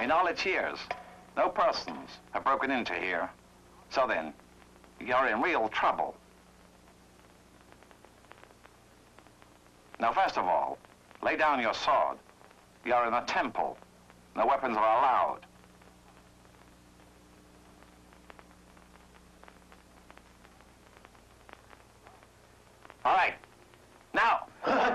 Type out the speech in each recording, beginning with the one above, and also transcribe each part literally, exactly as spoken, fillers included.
In all its years, no persons have broken into here. So then, you're in real trouble. Now, first of all, lay down your sword. You're in a temple. No weapons are allowed. All right. Now.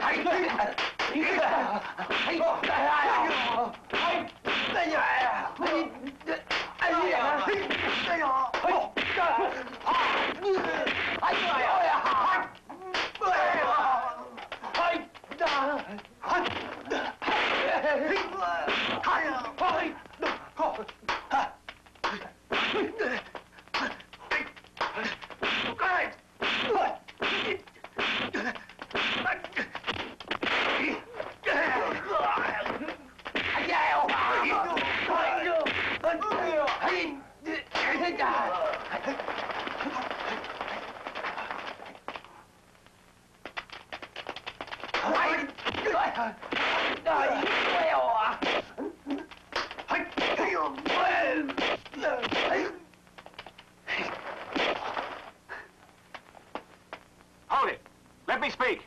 Hold it. Let me speak.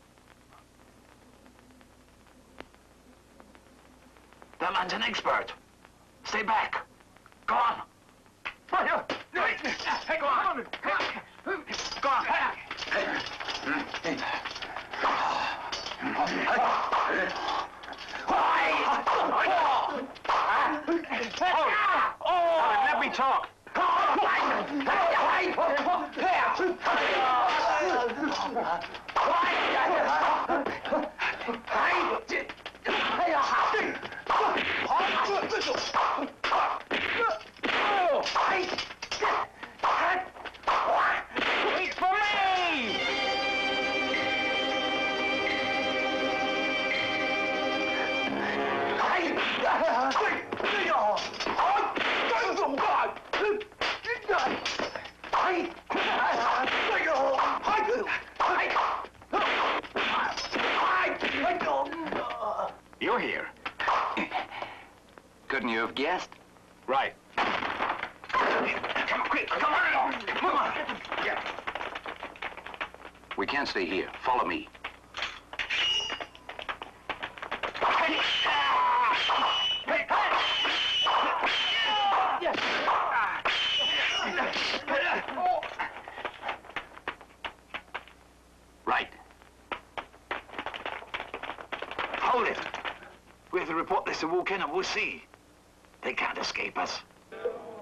That man's an expert. Stay back. Go on. Hey, go on. Go on. Go on. Oh, let me talk. Wait for me! You're here. Couldn't you have guessed? Right. Come on, quick, come on! Come on! Yeah. We can't stay here. Follow me. Right. Hold it. We have to report this to Walk In and we'll see. They can't escape us.